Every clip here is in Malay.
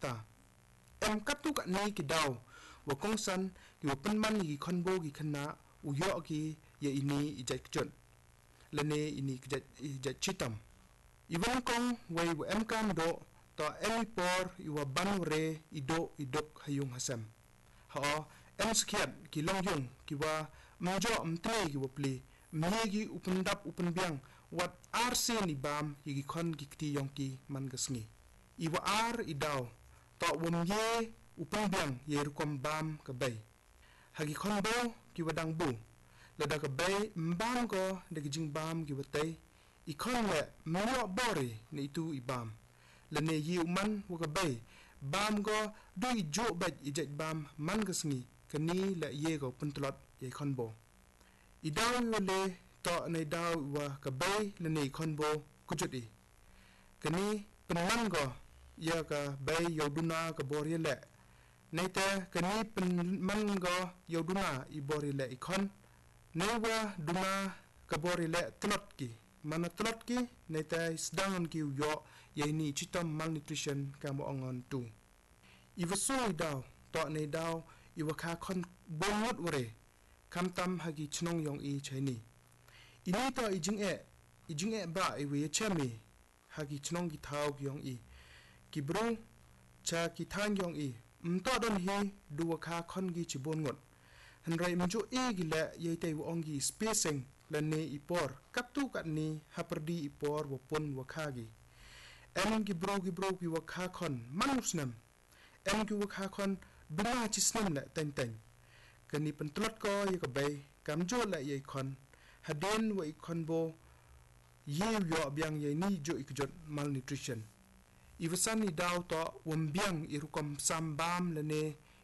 ta katu kat ni ki daw wa kongsan ki wa penman gi konbo gi kena uyo ki ya ini ijat kjot lene ini ijat chitam iwan kong wai wa kam do ta por iwa banure idok hayung hasam ha sekiat ki longyong ki wa mjo mtre ki wa pli megi upendap upenbiang wat arse ni bam yigi kon gi kti yongki man gasngi iwa idaw ta wamye upenbiang yerukom bam kabay hagi kon bo ki wadang bu lada kabay mbam go dagi jing bam ki watay ikon le myo bori ni itu ibam lene yi uman wakabay bam go do ijo baj ijaj bam man gasngi kani la ye go puntlot ye kon bo idaw le to na daw wa kabay lene kon bo kujudi kani penman go ya ka bay yoduna ka bori le naita kani penman go yoduna i bori le ikon newa duna ka bori le tlot ki mana tlot ki naita sedang ki yo ye ni chitam malnutrition ka mo angon tu iwa so daw to na daw iwa ka kon bongot wore kam tam hagi chnong yong i chani ini to ijing e ba i we chami hagi chnong gi thau yong i ki bro cha ki thang yong i to don hi duwa kha khon gi chibon ngot hanrai mjo gi la ye te ong gi spacing la ne ipor katu kat ni haperdi ipor wo pon wa kha gi gi bro ki wa kha khon manusnam gi wa kha khon bra chisnam la ten kani pentlot ko ye ka bay kam jo la ye khon haden wa ikon bo ye yo byang ye ni jo ikjot malnutrition iwasan ni daw to wambiang irukom sambam lene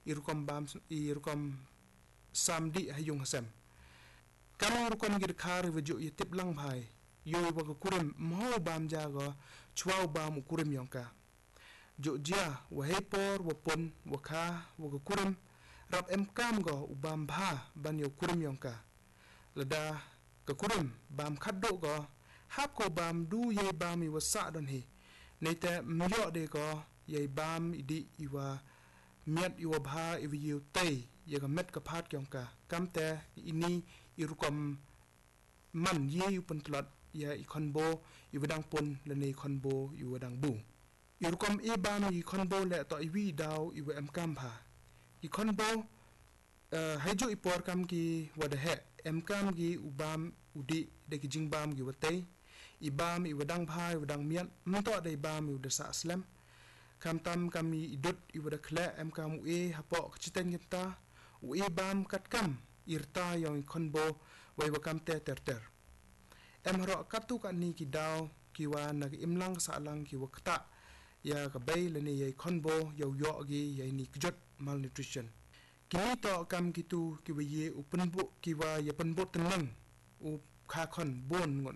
irukom samdi hayung hasam kanu rukom gir khar wajo yetip lang bhai yo wa ka kurim mo bam jago chwaw bam kurim yongka jo jia wa hepor wa pon wa kha wa ka kurim rap kam go ubam bha ban yo kurim yongka lada ka kurim bam khaddo go hap ko bam du ye bam i wasa don hi naita myo de ko ye bam idi iwa miat iwa bha iwa yu tay ye ka met ka phat yongka kamte ini irukom man ye yu pentlot ya ikonbo iwadang pon lene ikonbo iwadang bu irukom e bam ikonbo le to iwi daw iwa kam bha ikonbo haijo ipor kam ki wadahe kam gi ubam udi de ki jingbam gi watay ibam iwadang bha iwadang miat mto de ibam udasa aslam kam tam kami idut iwada khle kam e hapo kchiten kita u bam kat kam irta yang konbo wai wakam ter ro katu kan ni ki daw ki wa nag imlang sa lang ki wakta ya ka bay lene ye konbo yo gi ye ni kjot malnutrition kini to kam kitu ki wa ye upenbo ki wa ye penbo tenang u kha khon bon ngon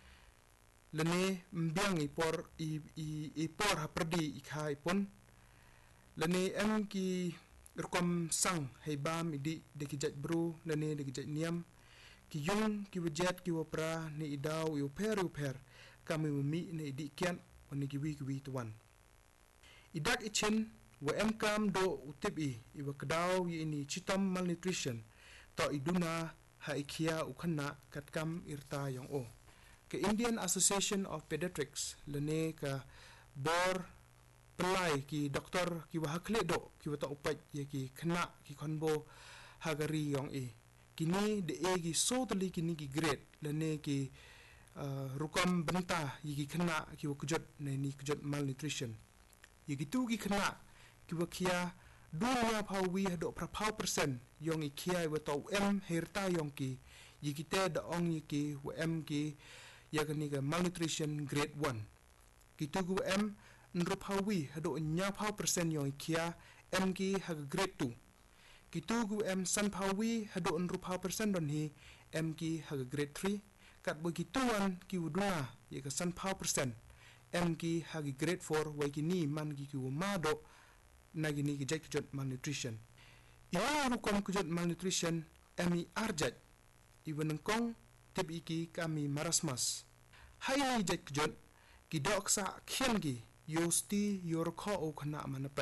lene mbiang ipor haperdi ikha ipon lene ki rukom sang haibam idi de ki jat bro lene de ki jat niam ki yung ki wajat ki wapra ni idaw yu per kami mi ne idi kian oni ki wi tuan idak ichen wa kam do utibi iwa kdaw yi ini chitam malnutrition to iduna ha ikhia ukhana katkam irta yang o ke Indian Association of Pediatrics lene ka bor pelai ki doktor ki wahakle do ki wata upat ye ki khna ki khonbo hagari yong kini de gi totally kini ki grade lene ki rukom benta yi ki khna ki wakjot ne ni kjot malnutrition yi ki tu ki khna ki wakhia dunia phawi hado praphaw percent yong ikhia wato herta yong ki yi ki te da ong yi ki wa ki ya kani ka malnutrition grade 1 kitugu nrupawi hado nya phaw percent yong kia ki ha grade 2 kitugu sanpawi hado nrupaw percent don hi ki ha grade 3 kat bo kituan ki uduna ya ka sanpaw percent ki ha grade 4 wa kini man ki mado nagini ki jot malnutrition ya rukom kujot malnutrition arjat iwanengkong tip iki kami marasmas hai jat kjot ki doksa khian gi yosti yor kho o khana man